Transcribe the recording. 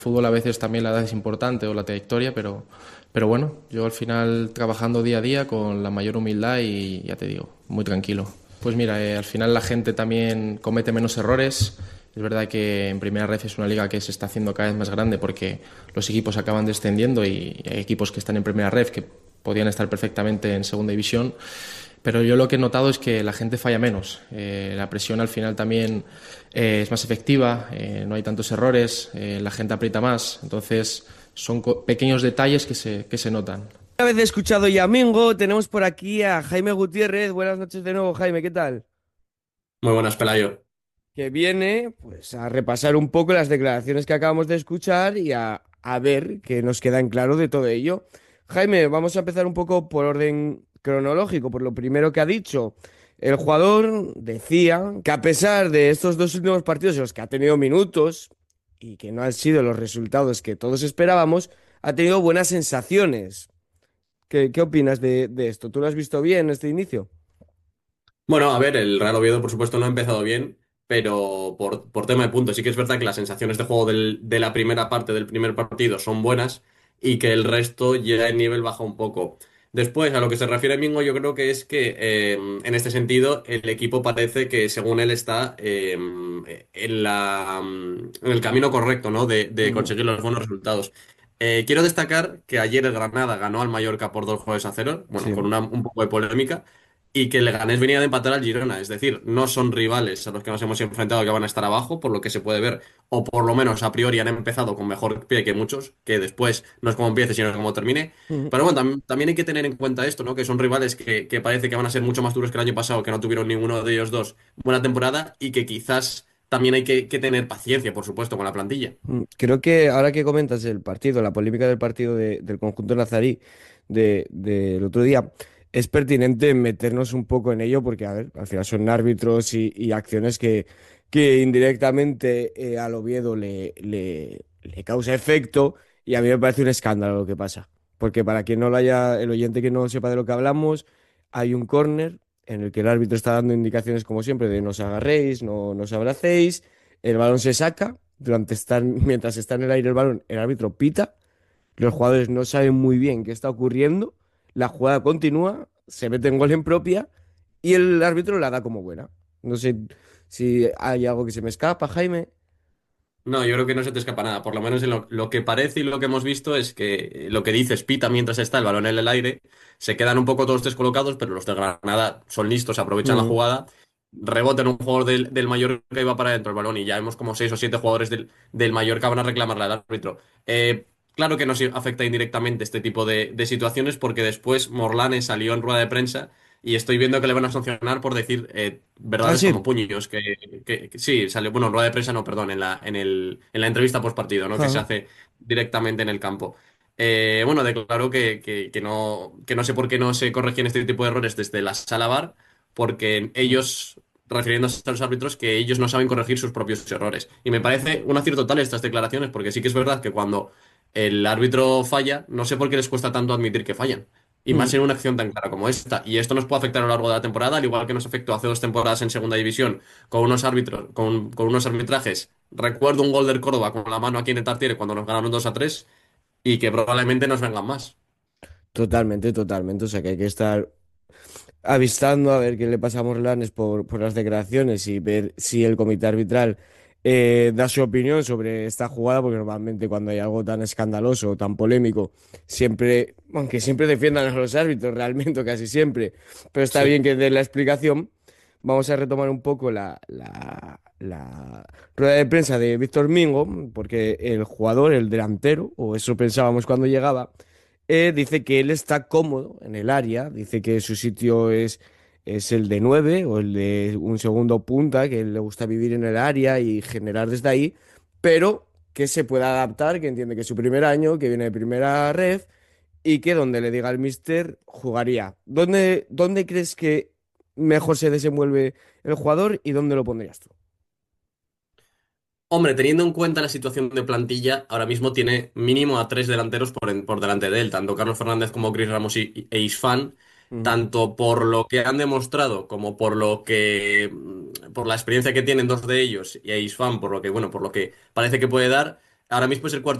Fútbol a veces también la edad es importante o la trayectoria, pero bueno, yo al final trabajando día a día con la mayor humildad y ya te digo, muy tranquilo. Pues mira, al final la gente también comete menos errores. Es verdad que en Primera Ref es una liga que se está haciendo cada vez más grande porque los equipos acaban descendiendo y hay equipos que están en Primera Ref que podían estar perfectamente en Segunda División. Pero yo lo que he notado es que la gente falla menos. La presión al final también es más efectiva, no hay tantos errores, la gente aprieta más. Entonces son pequeños detalles que se notan. Una vez escuchado ya a Mingo, tenemos por aquí a Jaime Gutiérrez. Buenas noches de nuevo, Jaime, ¿qué tal? Muy buenas, Pelayo. Que viene pues a repasar un poco las declaraciones que acabamos de escuchar y a ver qué nos queda en claro de todo ello. Jaime, vamos a empezar un poco por orden cronológico, por lo primero que ha dicho. El jugador decía que a pesar de estos dos últimos partidos en los que ha tenido minutos y que no han sido los resultados que todos esperábamos, ha tenido buenas sensaciones. ¿Qué opinas de esto? ¿Tú lo has visto bien este inicio? Bueno, a ver, el Real Oviedo, por supuesto, no ha empezado bien, pero por tema de puntos. Sí que es verdad que las sensaciones de juego de la primera parte del primer partido son buenas y que el resto ya el nivel baja un poco. Después, a lo que se refiere Mingo, yo creo que es que en este sentido el equipo parece que según él está en el camino correcto, ¿no? De Ujú. conseguir los buenos resultados. Quiero destacar que ayer el Granada ganó al Mallorca por 2 goles a 0, bueno, con Sí. un poco de polémica. Y que el Leganés venía de empatar al Girona, es decir, no son rivales a los que nos hemos enfrentado que van a estar abajo, por lo que se puede ver, o por lo menos a priori han empezado con mejor pie que muchos, que después no es como empiece, sino como termine. Ujú. Pero bueno, también hay que tener en cuenta esto, ¿no? Que son rivales que parece que van a ser mucho más duros que el año pasado, que no tuvieron ninguno de ellos dos buena temporada, y que quizás también hay que tener paciencia, por supuesto, con la plantilla. Creo que ahora que comentas el partido, la polémica del partido del conjunto nazarí del otro día, es pertinente meternos un poco en ello porque, a ver, al final son árbitros y acciones que indirectamente al Oviedo le causa efecto y a mí me parece un escándalo lo que pasa. Porque para quien no lo haya, el oyente que no sepa de lo que hablamos, hay un córner en el que el árbitro está dando indicaciones como siempre de no os agarréis, no os abracéis, el balón se saca mientras está en el aire el balón, el árbitro pita, los jugadores no saben muy bien qué está ocurriendo, la jugada continúa, se mete en gol en propia y el árbitro la da como buena. No sé si hay algo que se me escapa, Jaime. No, yo creo que no se te escapa nada. Por lo menos en lo que parece y lo que hemos visto es que lo que dices pita mientras está el balón en el aire, se quedan un poco todos descolocados, pero los de Granada son listos, aprovechan la Mm. jugada, rebotan un jugador del Mallorca y va para adentro el balón y ya vemos como 6 o 7 jugadores del Mallorca van a reclamarle al árbitro. Claro que nos afecta indirectamente este tipo de situaciones porque después Morlane salió en rueda de prensa y estoy viendo que le van a sancionar por decir Ah, verdades como sí. puños, que sí, salió, bueno, en rueda de prensa no, perdón, en la entrevista post partido, ¿no? Que se Ajá. hace directamente en el campo. Bueno, declaró que no sé por qué no se corregían este tipo de errores desde la sala VAR, porque ellos, refiriéndose a los árbitros, que ellos no saben corregir sus propios errores. Y me parece un acierto total estas declaraciones, porque sí que es verdad que cuando el árbitro falla, no sé por qué les cuesta tanto admitir que fallan. Y más Mm. en una acción tan clara como esta. Y esto nos puede afectar a lo largo de la temporada, al igual que nos afectó hace 2 temporadas en Segunda División con unos árbitros, con unos arbitrajes. Recuerdo un gol del Córdoba con la mano aquí en el Tartiere cuando nos ganaron 2-3 y que probablemente nos vengan más. Totalmente, totalmente. O sea que hay que estar avistando a ver qué le pasa a Morlanes por las declaraciones y ver si el comité arbitral da su opinión sobre esta jugada, porque normalmente cuando hay algo tan escandaloso o tan polémico, siempre, aunque siempre defiendan a los árbitros, realmente, o casi siempre, pero está Sí. bien que den la explicación. Vamos a retomar un poco la rueda de prensa de Víctor Mingo, porque el jugador, el delantero, o eso pensábamos cuando llegaba, dice que él está cómodo en el área, dice que su sitio es el de 9 o el de un segundo punta, que le gusta vivir en el área y generar desde ahí, pero que se pueda adaptar, que entiende que es su primer año, que viene de primera red y que donde le diga al míster jugaría. ¿Dónde crees que mejor se desenvuelve el jugador y dónde lo pondrías tú? Hombre, teniendo en cuenta la situación de plantilla, ahora mismo tiene mínimo a 3 delanteros por delante de él, tanto Carlos Fernández como Chris Ramos e Isfan, Ujú. tanto por lo que han demostrado como por la experiencia que tienen dos de ellos y a Isfan por lo que, bueno, por lo que parece que puede dar. ahora mismo es el cuarto